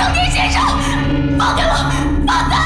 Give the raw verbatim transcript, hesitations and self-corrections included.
当年先生，放开我，放开！